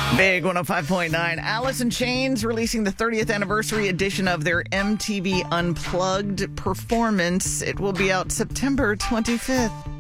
Big 105.9. Alice in Chains releasing the 30th anniversary edition of their MTV Unplugged performance. It will be out September 25th.